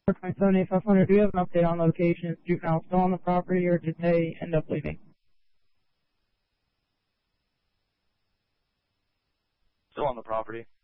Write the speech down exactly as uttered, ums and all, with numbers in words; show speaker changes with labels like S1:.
S1: seven five hundred, do you have an update on location? Is the juvenile still on the property, or did they end up leaving?
S2: Still on the property.